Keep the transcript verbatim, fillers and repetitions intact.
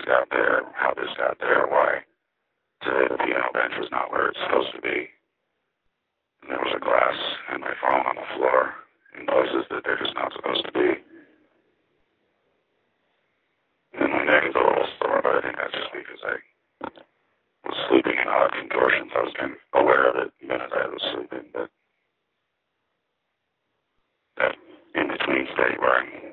got there, how this got there, why today the piano bench was not where it's supposed to be. And there was a glass and my phone on the floor and noises that they're just not supposed to be. And my neck is a little sore, but I think that's just because I was sleeping in odd contortions. I was kind of aware of it even as I was sleeping, but that in-between state where I'm